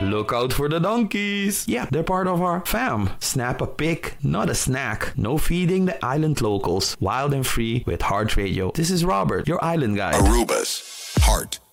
Look out for the donkeys. Yeah, they're part of our fam. Snap a pic, not a snack. No feeding the island locals. Wild and free with Heart Radio. This is Robert, your island guide. Aruba's Heart